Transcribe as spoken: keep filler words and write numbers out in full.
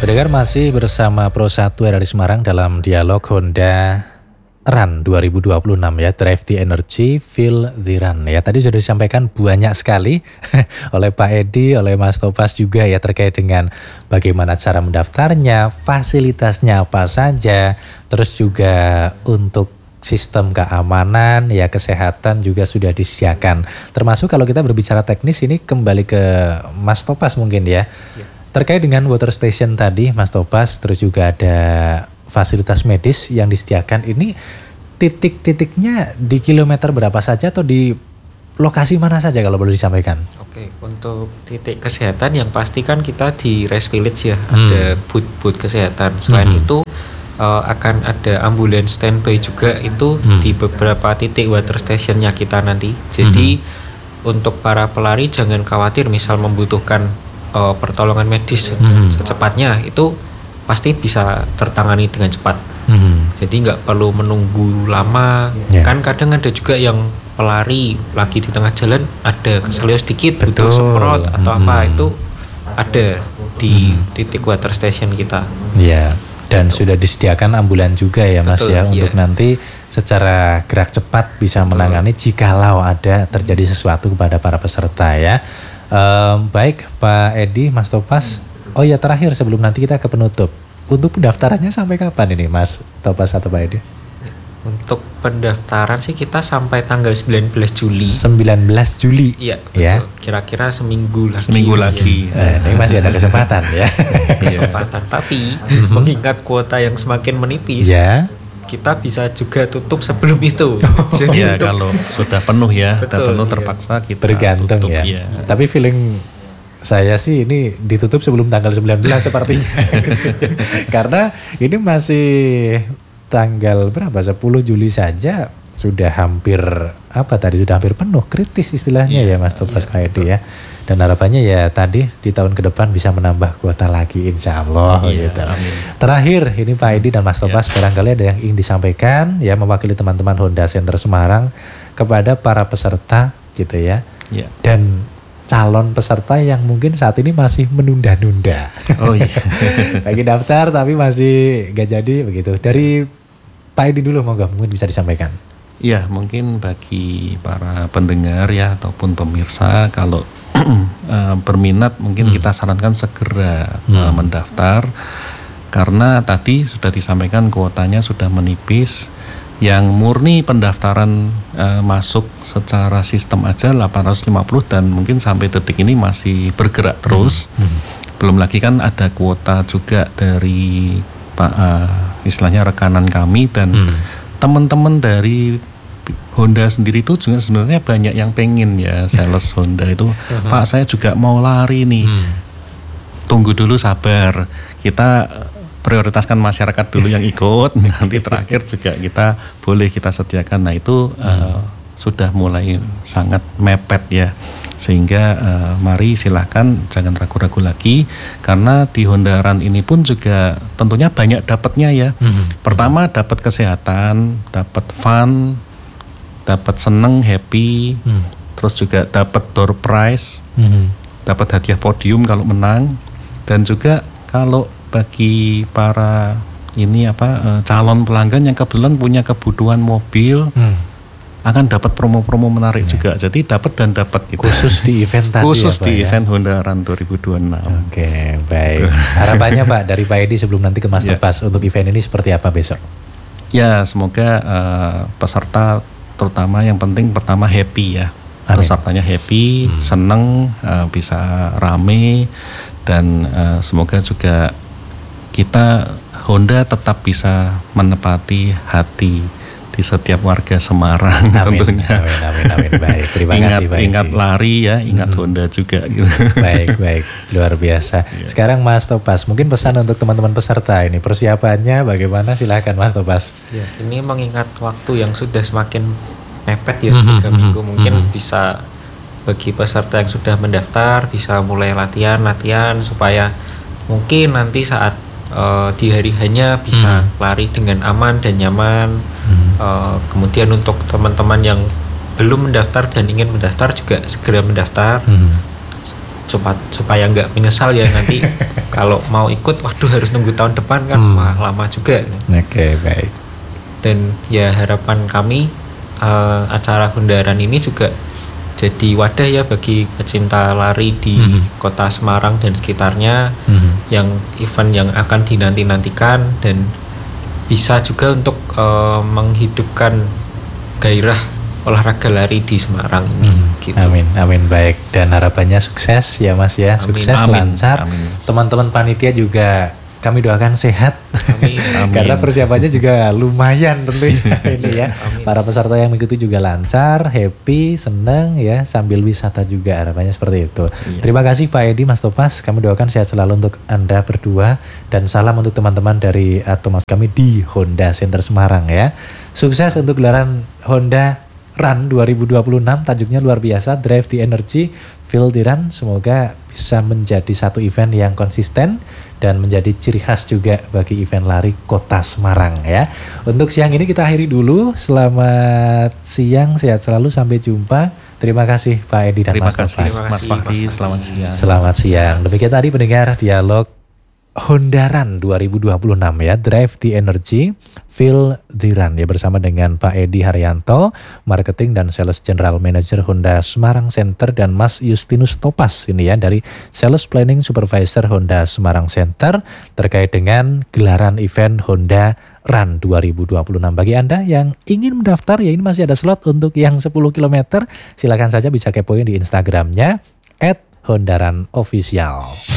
Pendengar masih bersama Pro satu dari Semarang dalam dialog Honda Run dua ribu dua puluh enam ya, Drive the Energy, Feel the Run ya. Tadi sudah disampaikan banyak sekali oleh Pak Edi, oleh Mas Topaz juga ya terkait dengan bagaimana cara mendaftarnya, fasilitasnya apa saja, terus juga untuk sistem keamanan, ya kesehatan juga sudah disediakan. Termasuk kalau kita berbicara teknis ini kembali ke Mas Topaz mungkin ya. ya. Terkait dengan water station tadi Mas Topaz, terus juga ada fasilitas medis yang disediakan. Ini titik-titiknya di kilometer berapa saja atau di lokasi mana saja kalau boleh disampaikan? Oke, untuk titik kesehatan yang pasti kan kita di Rest Village ya, hmm. ada booth-booth kesehatan. Selain hmm. itu uh, akan ada ambulans standby juga itu hmm. di beberapa titik water stationnya kita nanti. Jadi hmm. untuk para pelari jangan khawatir misal membutuhkan uh, pertolongan medis hmm. secepatnya itu pasti bisa tertangani dengan cepat. Hmm. Jadi nggak perlu menunggu lama. Yeah. Kan kadang ada juga yang pelari lagi di tengah jalan ada keselio sedikit, butuh semprot atau hmm. apa, itu ada di hmm. titik water station kita. Iya. Dan betul. Sudah disediakan ambulan juga ya Mas. Betul, ya untuk iya. nanti secara gerak cepat bisa betul. menangani jikalau ada terjadi sesuatu kepada para peserta ya. Um, baik Pak Edi, Mas Topaz. Oh ya, terakhir sebelum nanti kita ke penutup, untuk pendaftarannya sampai kapan ini Mas Topaz atau Pak Edi? Untuk pendaftaran sih kita sampai tanggal sembilan belas Juli. sembilan belas Juli. Iya, betul. Ya. Kira-kira seminggu lagi. Seminggu lagi. Ya. Eh, ini masih ada kesempatan ya. Kesempatan, tapi mengingat kuota yang semakin menipis. Ya. Kita bisa juga tutup sebelum itu. Jadi ya, kalau sudah penuh ya, betul, sudah penuh terpaksa iya. kita bergantung tutup, ya. ya. Tapi feeling saya sih ini ditutup sebelum tanggal sembilan belas sepertinya. Karena ini masih tanggal berapa? sepuluh Juli saja sudah hampir apa tadi sudah hampir penuh, kritis istilahnya yeah, ya Mas Topaz, Pak Edi ya. Dan harapannya ya tadi di tahun ke depan bisa menambah kuota lagi insya Allah yeah, gitu. Amin. Terakhir ini Pak Edi dan Mas Topaz yeah. barangkali ada yang ingin disampaikan ya mewakili teman-teman Honda Center Semarang kepada para peserta gitu ya. Yeah. Dan calon peserta yang mungkin saat ini masih menunda-nunda. Oh iya. Lagi daftar tapi masih gak jadi begitu. Dari Pak Edi dulu monggo mungkin bisa disampaikan. Iya, mungkin bagi para pendengar ya ataupun pemirsa kalau uh, berminat mungkin hmm. kita sarankan segera hmm. uh, mendaftar karena tadi sudah disampaikan kuotanya sudah menipis. Yang murni pendaftaran uh, masuk secara sistem aja delapan ratus lima puluh dan mungkin sampai detik ini masih bergerak terus. Hmm. Hmm. Belum lagi kan ada kuota juga dari Pak uh, istilahnya rekanan kami dan hmm. teman-teman dari Honda sendiri itu juga sebenarnya banyak yang pengen ya sales Honda itu uh-huh. Pak saya juga mau lari nih. Hmm. Tunggu dulu sabar. Kita prioritaskan masyarakat dulu yang ikut, nanti terakhir juga kita boleh kita sediakan. Nah itu hmm. uh, sudah mulai sangat mepet ya, sehingga uh, mari silahkan jangan ragu-ragu lagi, karena di Honda Run ini pun juga tentunya banyak dapatnya ya. Hmm. Pertama dapat kesehatan, dapat fun, dapat seneng, happy, hmm. terus juga dapat door prize, hmm. dapat hadiah podium kalau menang, dan juga kalau bagi para ini apa calon pelanggan yang kebetulan punya kebutuhan mobil hmm. akan dapat promo-promo menarik ya. juga. Jadi dapat dan dapat gitu. Khusus di event tadi Khusus ya, di ya? event Honda Run dua ribu dua puluh enam. Oke, baik. Harapannya Pak dari Pak Edi sebelum nanti ke Mas ya. Topaz untuk event ini seperti apa besok? Ya, semoga uh, peserta terutama yang penting pertama happy ya. Amin. Pesertanya happy, hmm. seneng, uh, bisa rame dan uh, semoga juga kita Honda tetap bisa menepati hati di setiap warga Semarang. Amin, tentunya. Amin, amin, amin. Baik, terima ingat, kasih. Baik. Ingat lari ya, ingat hmm. Honda juga. Gitu. Baik, baik, luar biasa. Ya. Sekarang Mas Topaz, mungkin pesan untuk teman-teman peserta ini persiapannya bagaimana? Silahkan Mas Topaz. Ya, ini mengingat waktu yang sudah semakin mepet ya, mm-hmm, tiga minggu mungkin mm-hmm. bisa bagi peserta yang sudah mendaftar bisa mulai latihan-latihan supaya mungkin nanti saat Uh, di hari hanya bisa hmm. lari dengan aman dan nyaman. Hmm. Uh, kemudian untuk teman-teman yang belum mendaftar dan ingin mendaftar juga segera mendaftar. Hmm. Cepat supaya nggak menyesal ya nanti kalau mau ikut waduh harus nunggu tahun depan kan Hmm. wah lama juga. Oke, baik. Dan ya harapan kami uh, acara Honda Run ini juga jadi wadah ya bagi pecinta lari di Mhm. kota Semarang dan sekitarnya, Mhm. yang event yang akan dinanti-nantikan dan bisa juga untuk uh, menghidupkan gairah olahraga lari di Semarang ini. Hmm, Gitu. Amin, amin, baik. Dan harapannya sukses ya Mas ya, Amin. sukses, Amin. lancar. Amin, Mas. Teman-teman panitia juga kami doakan sehat. Amin. Amin. Karena persiapannya juga lumayan tentunya ini ya. Amin. Para peserta yang mengikuti juga lancar, happy, senang ya, sambil wisata juga, harapannya seperti itu. Iya. Terima kasih Pak Edi, Mas Topas. Kami doakan sehat selalu untuk Anda berdua dan salam untuk teman-teman dari atau Mas kami di Honda Center Semarang ya. Sukses untuk gelaran Honda Run dua ribu dua puluh enam, tajuknya luar biasa, Drive the Energy, Feel the Run. Semoga bisa menjadi satu event yang konsisten dan menjadi ciri khas juga bagi event lari kota Semarang ya. Untuk siang ini kita akhiri dulu. Selamat siang, sehat selalu, sampai jumpa. Terima kasih Pak Edi dan Terima Mas kasih Topas. Terima Mas kasih, Fahri, Mas selamat Fahri. siang. Selamat siang. Demikian tadi pendengar dialog Honda Run dua ribu dua puluh enam ya, Drive the Energy, Feel the Run ya, bersama dengan Pak Edi Haryanto, Marketing dan Sales General Manager Honda Semarang Center, dan Mas Justinus Topas ini ya dari Sales Planning Supervisor Honda Semarang Center terkait dengan gelaran event Honda Run dua ribu dua puluh enam. Bagi Anda yang ingin mendaftar ya, ini masih ada slot untuk yang sepuluh kilometer. Silakan saja bisa kepoin di Instagramnya at Honda Run Official.